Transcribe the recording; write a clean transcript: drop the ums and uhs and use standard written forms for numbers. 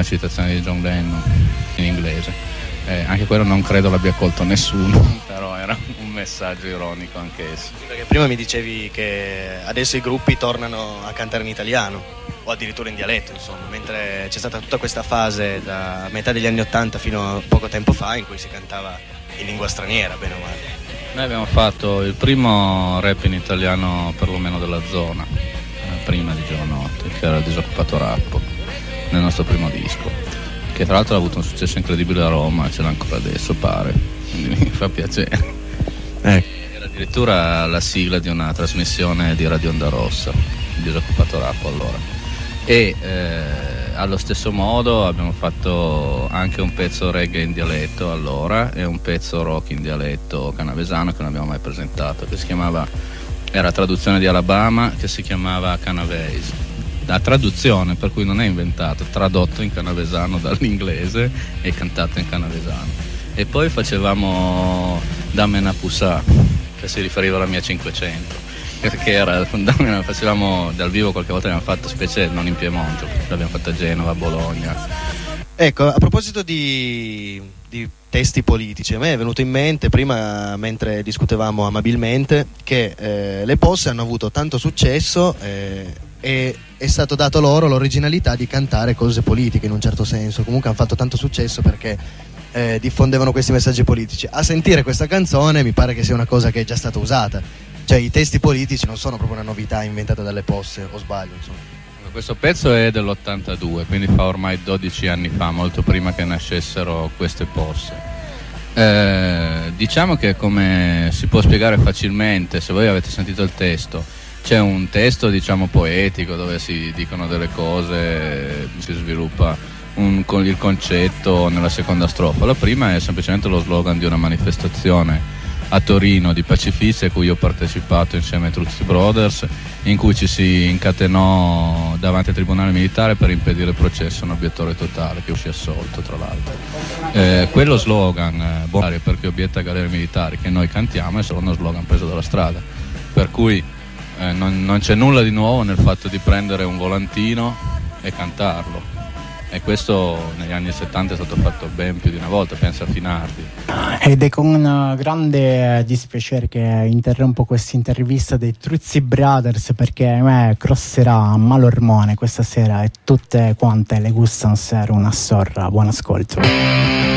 citazione di John Lennon in inglese. Anche quello non credo l'abbia colto nessuno, però era un messaggio ironico anch'esso. Perché prima mi dicevi che adesso i gruppi tornano a cantare in italiano o addirittura in dialetto, insomma, mentre c'è stata tutta questa fase da metà degli anni '80 fino a poco tempo fa in cui si cantava in lingua straniera, bene o male. Noi abbiamo fatto il primo rap in italiano perlomeno della zona, prima di Giovanotti, che era il Disoccupato Rap, nel nostro primo disco, che tra l'altro ha avuto un successo incredibile a Roma, ce l'ha ancora adesso pare, quindi mi fa piacere. Era addirittura la sigla di una trasmissione di Radio Onda Rossa, il Disoccupato Rap allora. E allo stesso modo abbiamo fatto anche un pezzo reggae in dialetto allora e un pezzo rock in dialetto canavesano che non abbiamo mai presentato, che si chiamava, era traduzione di Alabama, che si chiamava Canavese. La traduzione, per cui non è inventato, tradotto in canavesano dall'inglese e cantato in canavesano. E poi facevamo Damena Pusà, che si riferiva alla mia 500, che era, facevamo dal vivo, qualche volta abbiamo fatto, specie non in Piemonte, l'abbiamo fatto a Genova, a Bologna. Ecco, a proposito di testi politici, a me è venuto in mente prima, mentre discutevamo amabilmente, che le Posse hanno avuto tanto successo e è stato dato loro l'originalità di cantare cose politiche in un certo senso. Comunque hanno fatto tanto successo perché diffondevano questi messaggi politici. A sentire questa canzone mi pare che sia una cosa che è già stata usata. Cioè i testi politici non sono proprio una novità inventata dalle Posse, o sbaglio, insomma. Questo pezzo è dell'82, quindi fa ormai 12 anni fa, molto prima che nascessero queste Posse. Diciamo che, come si può spiegare facilmente, se voi avete sentito il testo, c'è un testo diciamo poetico dove si dicono delle cose, si sviluppa con il concetto nella seconda strofa. La prima è semplicemente lo slogan di una manifestazione a Torino di pacifisti a cui ho partecipato insieme ai Truzzi Brothers, in cui ci si incatenò davanti al tribunale militare per impedire il processo a un obiettore totale che uscì assolto, tra l'altro. Quello slogan perché obietta galere militari che noi cantiamo è solo uno slogan preso dalla strada, per cui non c'è nulla di nuovo nel fatto di prendere un volantino e cantarlo. E questo negli anni 70 è stato fatto ben più di una volta, pensa a Finardi. Ed è con grande dispiacere che interrompo questa intervista dei Truzzi Brothers, perché a me crosserà Malormone questa sera e tutte quante le gustano essere una sorra. Buon ascolto.